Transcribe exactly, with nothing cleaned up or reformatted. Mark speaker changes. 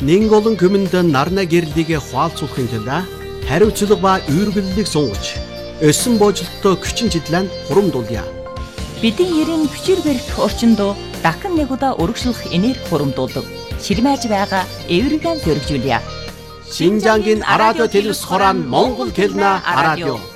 Speaker 1: Нэн олон хүмүнд нарна гэрлийг хуалцуулахын тулд хариуцлага ба үүргэллийг сунгаж, өсөн боожлолтоо хүчин чиглэн хурамдуулъя.
Speaker 2: Бидний ерийн хүчээр барих орчинд дахин нэг удаа өргөжлөх энерги хурамдуулдаг. Ширмэж байгаа эвригэн дөрвжүүлье.
Speaker 1: Шинжангийн радио телевиз хорон Монгол хэлнэ радио.